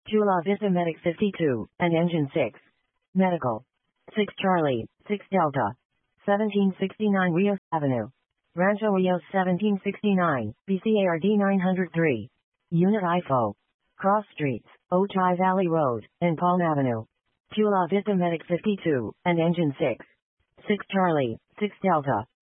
Chula Vista Medic 52, and Engine 6. Medical. 6 Charlie, 6 Delta. 1769 Rios Avenue. Rancho Rios 1769, BCARD 903. Unit IFO. Cross Streets, Ojai Valley Road, and Palm Avenue. Chula Vista Medic 52, and Engine 6. 6 Charlie, 6 Delta.